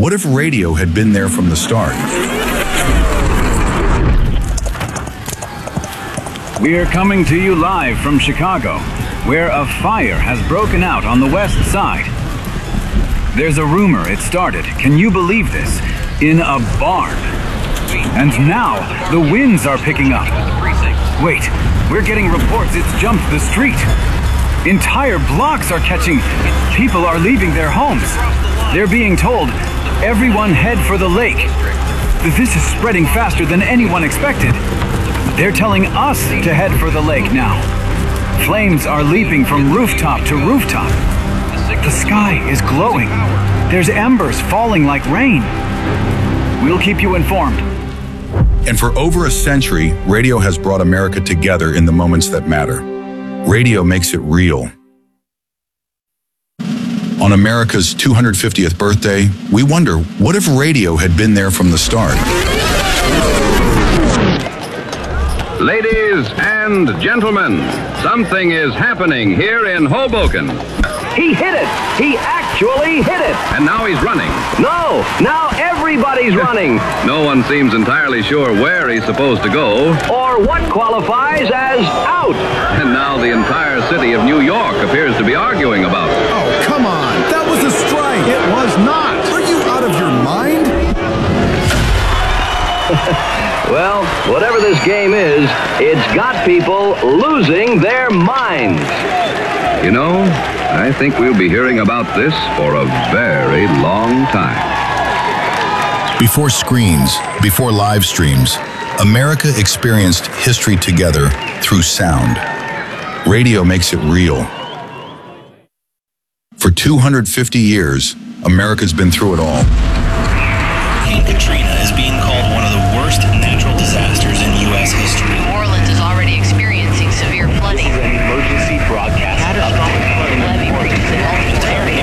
what if radio had been there from the start? We're coming to you live from Chicago, where a fire has broken out on the west side. There's a rumor it started, can you believe this, in a barn. And now the winds are picking up. Wait, we're getting reports it's jumped the street. Entire blocks are catching. People are leaving their homes. They're being told, everyone head for the lake. This is spreading faster than anyone expected. They're telling us to head for the lake now. Flames are leaping from rooftop to rooftop. The sky is glowing. There's embers falling like rain. We'll keep you informed. And for over a century, radio has brought America together in the moments that matter. Radio makes it real. On America's 250th birthday, we wonder, what if radio had been there from the start? Ladies and gentlemen, something is happening here in Hoboken. He hit it! He actually hit it! And now he's running. No! Now everybody's running! No one seems entirely sure where he's supposed to go. Or what qualifies as out! And now the entire city of New York appears to be arguing about it. Oh, come on! That was a strike! It was not! Are you out of your mind? Well, whatever this game is, it's got people losing their minds. You know, I think we'll be hearing about this for a very long time. Before screens, before live streams, America experienced history together through sound. Radio makes it real. For 250 years, America's been through it all. Hurricane Katrina is being called one of the worst natural disasters in U.S. history. New Orleans is already experiencing severe flooding. This is an emergency broadcast. Catastrophic flooding. Levee breaches in Elgin area.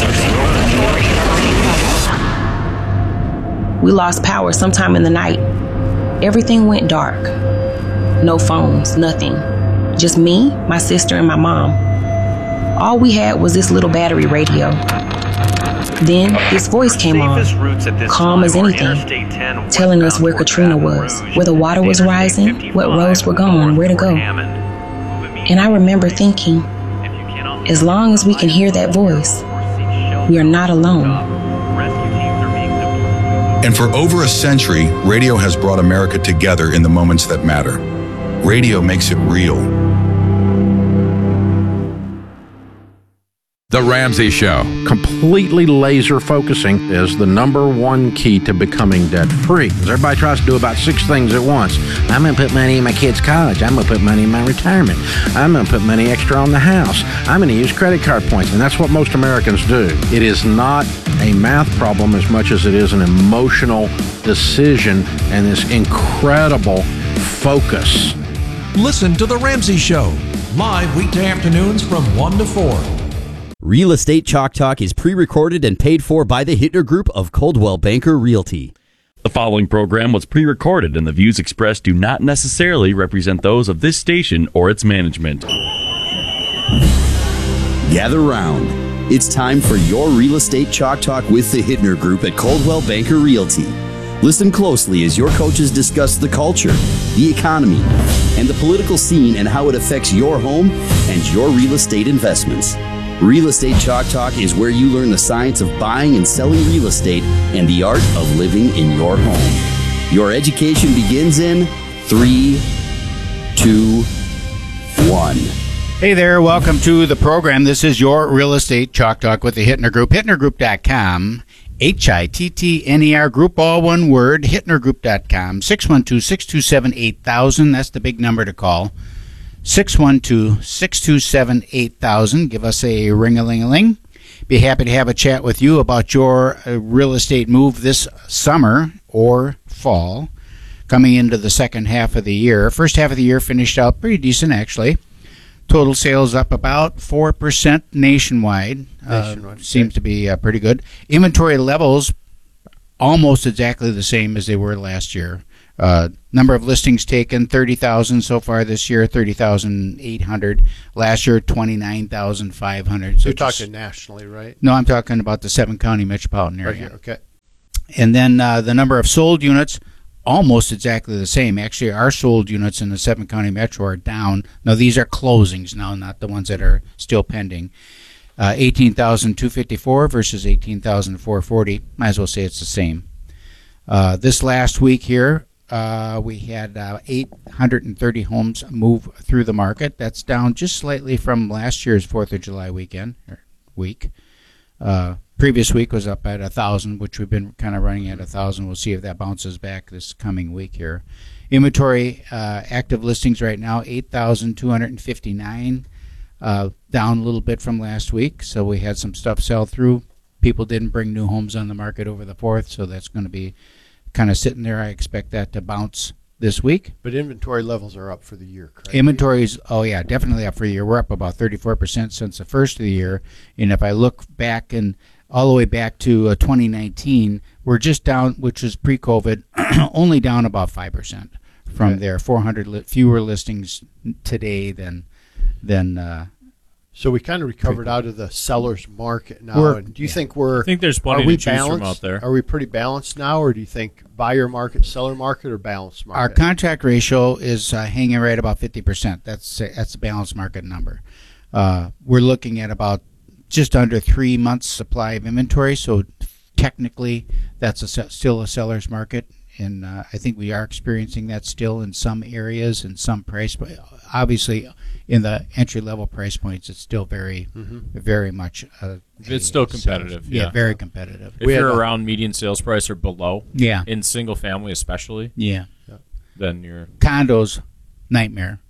We lost power sometime in the night. Everything went dark. No phones, nothing. Just me, my sister, and my mom. All we had was this little battery radio. Then this voice came on, calm as anything, telling us where Katrina was, where the water was rising, what roads were gone, where to go. And I remember thinking, as long as we can hear that voice, we are not alone. And for over a century, radio has brought America together in the moments that matter. Radio makes it real. The Ramsey Show. Completely laser focusing is the number one key to becoming debt-free. Everybody tries to do about 6 things at once. I'm going to put money in my kid's college. I'm going to put money in my retirement. I'm going to put money extra on the house. I'm going to use credit card points. And that's what most Americans do. It is not a math problem as much as it is an emotional decision and this incredible focus. Listen to The Ramsey Show, live weekday afternoons from 1 to 4. Real Estate Chalk Talk is pre-recorded and paid for by the Hittner Group of Coldwell Banker Realty. The following program was pre-recorded and the views expressed do not necessarily represent those of this station or its management. Gather round. It's time for your Real Estate Chalk Talk with the Hittner Group at Coldwell Banker Realty. Listen closely as your coaches discuss the culture, the economy, and the political scene and how it affects your home and your real estate investments. Real Estate Chalk Talk is where you learn the science of buying and selling real estate and the art of living in your home. Your education begins in 3, 2, 1. Hey there, welcome to the program. This is your Real Estate Chalk Talk with the Hittner Group, hittnergroup.com, Hittner Group, all one word, hittnergroup.com, 612-627-8000, that's the big number to call. 612-627-8000. Give us a ring-a-ling-a-ling. Be happy to have a chat with you about your real estate move this summer or fall, coming into the second half of the year. First half of the year finished out pretty decent, actually. Total sales up about 4% nationwide. Seems to be pretty good. Inventory levels almost exactly the same as they were last year. Number of listings taken, 30,000 so far this year, 30,800. Last year, 29,500. So you're talking nationally, right? No, I'm talking about the 7-county metropolitan area. Right here, okay. And then the number of sold units, almost exactly the same. Actually, our sold units in the 7-county metro are down. Now, these are closings now, not the ones that are still pending. 18,254 versus 18,440. Might as well say it's the same. This last week here, we had 830 homes move through the market. That's down just slightly from last year's 4th of July week. Previous week was up at 1,000, which we've been kind of running at 1,000. We'll see if that bounces back this coming week here. Inventory active listings right now, 8,259, down a little bit from last week. So we had some stuff sell through. People didn't bring new homes on the market over the 4th, so that's going to be kind of sitting there. I expect that to bounce this week. But inventory levels are up for the year, correct? Inventories, oh yeah, definitely up for the year. We're up about 34% since the first of the year. And if I look back and all the way back to 2019, we're just down, which is pre-COVID, only down about 5% from there. 400 fewer listings today than so we kind of recovered out of the seller's market now. And do you think I think there's plenty to choose from out there. Are we pretty balanced now, or do you think buyer market, seller market, or balanced market? Our contract ratio is hanging right about 50%. That's a balanced market number. We're looking at about just under 3 months supply of inventory, so technically that's still a seller's market, and I think we are experiencing that still in some areas and some price. Obviously, in the entry-level price points, it's still very much it's still competitive. Yeah, very competitive. If you're around median sales price or below, yeah, in single family especially, yeah, then you're condos, nightmare.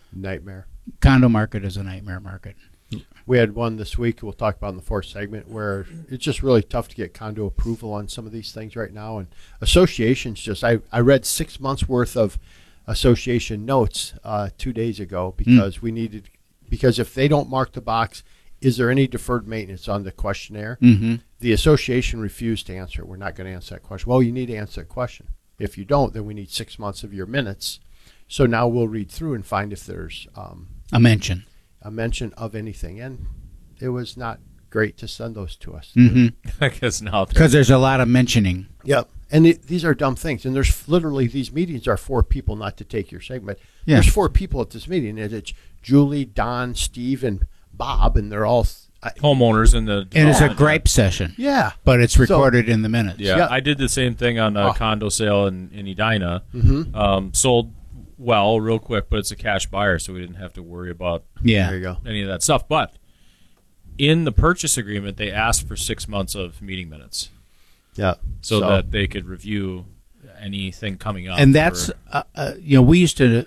Condo market is a nightmare market. We had one this week we'll talk about in the 4th segment where it's just really tough to get condo approval on some of these things right now. And associations I read 6 months worth of association notes 2 days ago because because if they don't mark the box, is there any deferred maintenance on the questionnaire? The association refused to answer. We're not going to answer that question. Well, you need to answer that question. If you don't, then we need 6 months of your minutes. So now we'll read through and find if there's a mention of anything, and it was not great to send those to us. I guess not, because there's a lot of mentioning. Yep, and these are dumb things, and there's literally, these meetings are for people, not to take your segment. Yeah. There's 4 people at this meeting, and it's Julie, Don, Steve, and Bob, and they're all homeowners in the and it's a gripe session. Yeah, but it's recorded in the minutes. Yeah, I did the same thing on a condo sale in Edina. Sold well real quick, but it's a cash buyer, so we didn't have to worry about there you go. any of that stuff. But in the purchase agreement, they asked for 6 months of meeting minutes. Yeah, so that they could review anything coming up. And that's we used to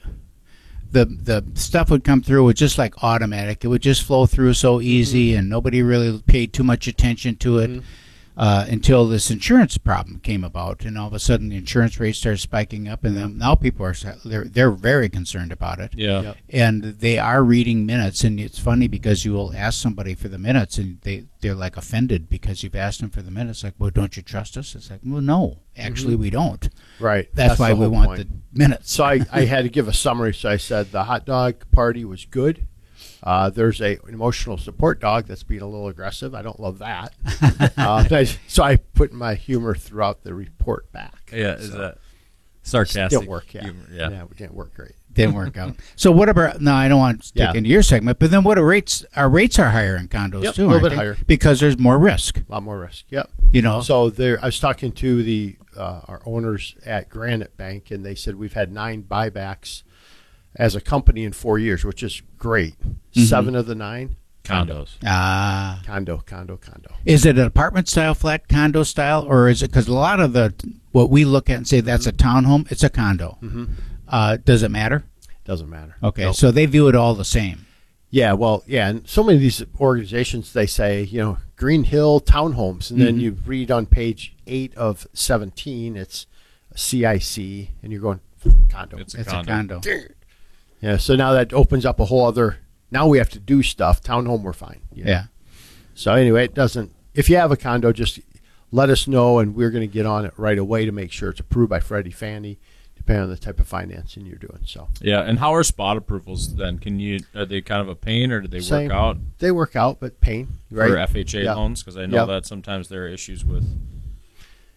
the stuff would come through with just like automatic. It would just flow through so easy, and nobody really paid too much attention to it. Until this insurance problem came about, and all of a sudden the insurance rates started spiking up, and then now people they're very concerned about it. Yeah, and they are reading minutes, and it's funny because you will ask somebody for the minutes, and they're like offended because you've asked them for the minutes. Like, well, don't you trust us? It's like, well, no, actually we don't. Right. That's why we want the minutes. So I had to give a summary. So I said the hot dog party was good. There's an emotional support dog that's being a little aggressive. I don't love that. So I put my humor throughout the report back. Yeah, is that sarcastic? Didn't work, humor, yeah, it didn't work great. Didn't work out. So whatever. Now I don't want to stick into your segment, but then what are rates? Our rates are higher in condos too, a little bit they? higher because there's more risk. A lot more risk. Yep. So I was talking to the our owners at Granite Bank, and they said we've had 9 buybacks as a company in 4 years, which is great. 7 of the 9 condos. Condo. Is it an apartment style, flat condo style, or is it, because a lot of what we look at and say that's a townhome, it's a condo. Does it matter? Doesn't matter. Okay, nope. So they view it all the same. Yeah, well, yeah, and so many of these organizations, they say, Green Hill townhomes, and then you read on page 8 of 17, it's CIC, and you're going, condo. It's a condo. Yeah, so now that opens up a whole other, now we have to do stuff. Townhome, we're fine. Yeah. So anyway, if you have a condo, just let us know, and we're going to get on it right away to make sure it's approved by Freddie Fannie, depending on the type of financing you're doing. So yeah, and how are spot approvals then? Are they kind of a pain, or do they work out? They work out, but pain, right? For FHA loans, because I know that sometimes there are issues with.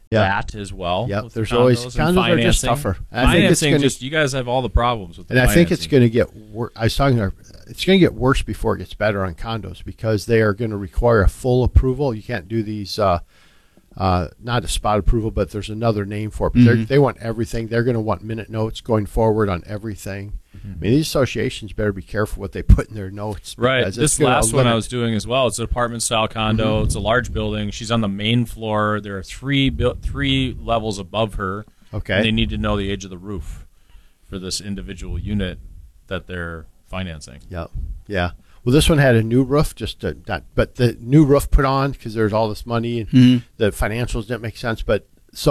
that as well. Yep. with There's condos always and condos are just financing. tougher. I think it's Financing, just you guys have all the problems with the and I think financing. it's going to get worse. I was talking to it's going to get worse before it gets better on condos because they are going to require a full approval. You can't do these, not a spot approval, but there's another name for it. But they want everything. They're going to want minute notes going forward on everything. I mean, these associations better be careful what they put in their notes. Right. because it's This gonna last one I limit- was doing as well. It's an apartment style condo. It's a large building. She's on the main floor. There are three levels above her. Okay. And they need to know the age of the roof for this individual unit that they're financing. Yeah. Yeah. Well, this one had a new roof, but the new roof put on because there's all this money and the financials didn't make sense. But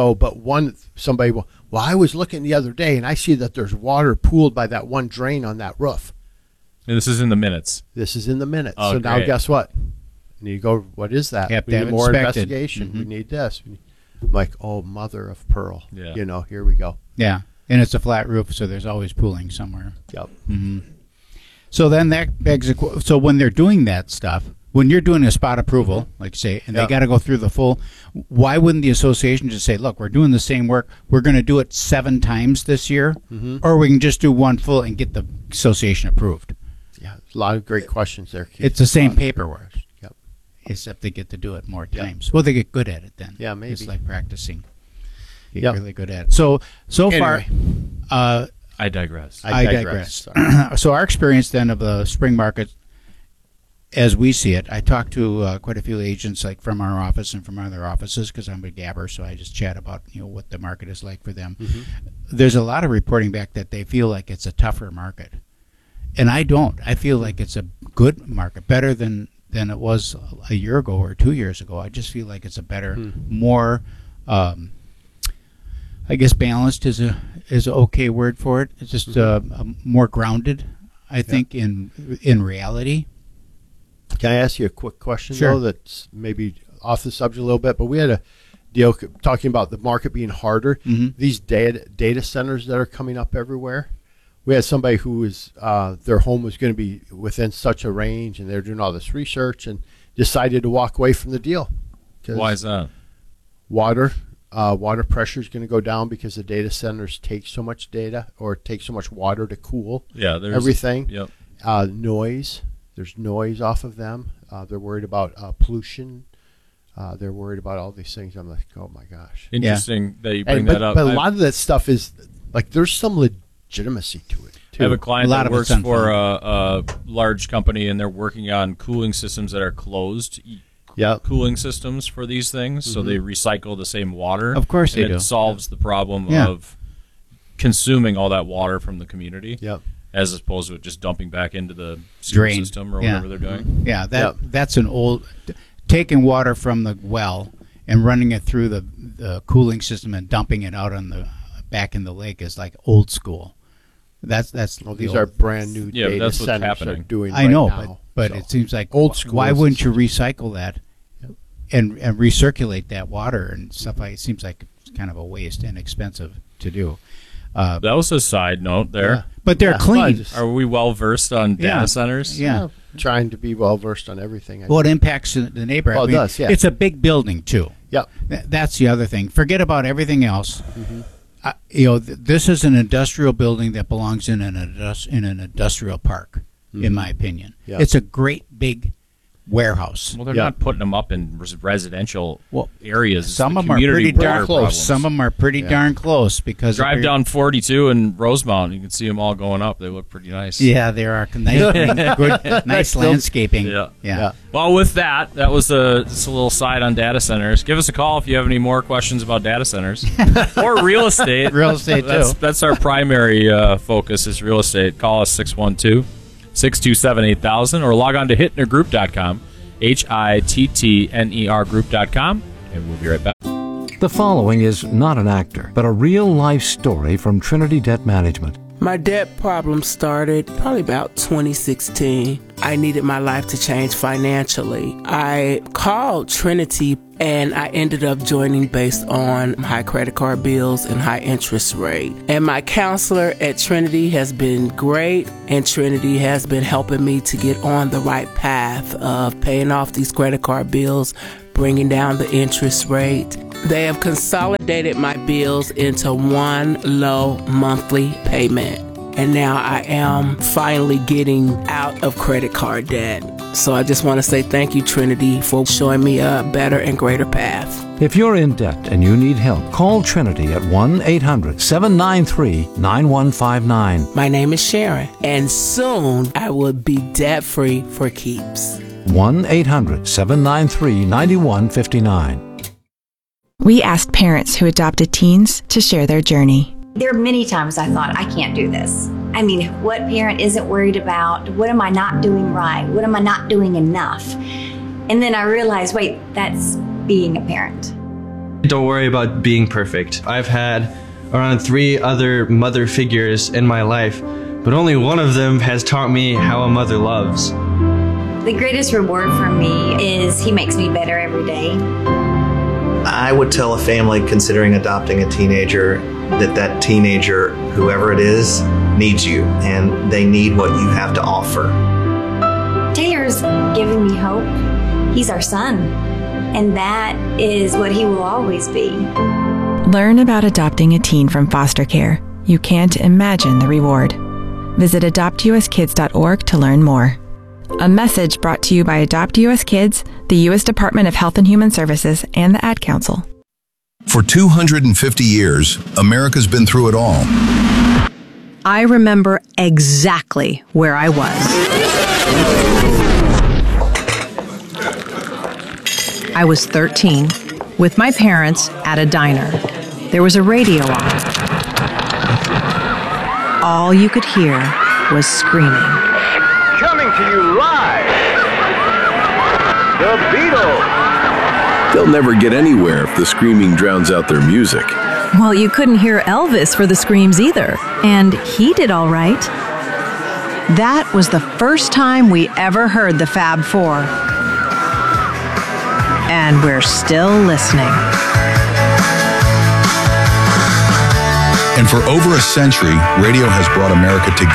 I was looking the other day and I see that there's water pooled by that one drain on that roof. And this is in the minutes. This is in the minutes. Oh, so now great. guess what? And you go, what is that? Have to We have need more inspected. investigation. We need this. I'm like, oh, mother of pearl. Yeah. Here we go. Yeah, and it's a flat roof, so there's always pooling somewhere. Yep. So then that begs so when they're doing that stuff, when you're doing a spot approval, like you say, and they got to go through the full, why wouldn't the association just say, look, we're doing the same work, we're going to do it 7 times this year, or we can just do one full and get the association approved? Yeah, a lot of great questions there, Keith. It's the same paperwork. Yep. Except they get to do it more times. Well, they get good at it then. Yeah, maybe. It's like practicing. Get Yep. really good at it. So far, I digress. I digress. So our experience then of the spring market, as we see it, I talked to quite a few agents, like from our office and from other offices, because I'm a gabber, so I just chat about what the market is like for them. There's a lot of reporting back that they feel like it's a tougher market, and I don't. I feel like it's a good market, better than it was a year ago or 2 years ago. I just feel like it's a better, more. I guess balanced is an okay word for it. It's just more grounded, I think, in reality. Can I ask you a quick question, Sure. though, that's maybe off the subject a little bit? But we had a deal talking about the market being harder. These data centers that are coming up everywhere. We had somebody who was their home was going to be within such a range, and they're doing all this research and decided to walk away from the deal. Why is that? Water pressure is going to go down because the data centers take so much data or take so much water to cool there's everything. Yep. Noise. There's noise off of them. They're worried about pollution. They're worried about all these things. I'm like, oh my gosh. Interesting that you bring that up. But a lot of that stuff is like there's some legitimacy to it. I have a client that works it's for a large company, and they're working on cooling systems that are closed. Cooling systems for these things, so they recycle the same water. Of course they and do. It solves the problem of consuming all that water from the community. Yep. As opposed to it just dumping back into the sewer Drain system or whatever they're doing. Yeah, that's an old taking water from the well and running it through the cooling system and dumping it out on the back in the lake is like old school. That's these are brand new data that's what's centers happening. are doing I right know, now. but So, it seems like old school. Why wouldn't you recycle that and recirculate that water and stuff? Like it seems like it's kind of a waste and expensive to do. That was a side note there. Yeah. But they're clean. Are we well versed on data centers? Yeah. Trying to be well versed on everything. Well, it impacts the neighborhood. Well, it does, yeah. It's a big building too. Yep. That's the other thing. Forget about everything else. This is an industrial building that belongs in an industrial park, in my opinion. Yeah. It's a great big warehouse. Well, they're not putting them up in residential areas. Some It's of the them are pretty community darn water close. problems. Some of them are pretty darn close because Drive down 42 in Rosemount, you can see them all going up. They look pretty nice. Yeah, they are nice landscaping. Yeah. Well, with that was just a little side on data centers. Give us a call if you have any more questions about data centers or real estate. Real estate, too. That's our primary focus is real estate. Call us 612-627-8000 or log on to hittnergroup.com, HITTNER group.com, and we'll be right back. The following is not an actor, but a real-life story from Trinity Debt Management. My debt problem started probably about 2016. I needed my life to change financially. I called Trinity and I ended up joining based on high credit card bills and high interest rate. And my counselor at Trinity has been great, and Trinity has been helping me to get on the right path of paying off these credit card bills, bringing down the interest rate. They have consolidated my bills into one low monthly payment. And now I am finally getting out of credit card debt. So I just want to say thank you, Trinity, for showing me a better and greater path. If you're in debt and you need help, call Trinity at 1-800-793-9159. My name is Sharon, and soon I will be debt-free for keeps. 1-800-793-9159. We asked parents who adopted teens to share their journey. There are many times I thought, I can't do this. I mean, what parent isn't worried about? What am I not doing right? What am I not doing enough? And then I realized, wait, that's being a parent. Don't worry about being perfect. I've had around 3 other mother figures in my life, but only one of them has taught me how a mother loves. The greatest reward for me is he makes me better every day. I would tell a family considering adopting a teenager that teenager, whoever it is, needs you, and they need what you have to offer. Taylor's giving me hope. He's our son, and that is what he will always be. Learn about adopting a teen from foster care. You can't imagine the reward. Visit adoptuskids.org to learn more. A message brought to you by Adopt US Kids, the U.S. Department of Health and Human Services, and the Ad Council. For 250 years, America's been through it all. I remember exactly where I was. I was 13 with my parents at a diner. There was a radio on. All you could hear was screaming. Coming to you live, the Beatles. They'll never get anywhere if the screaming drowns out their music. Well, you couldn't hear Elvis for the screams either, and he did all right. That was the first time we ever heard the Fab Four. And we're still listening. And for over a century, radio has brought America together.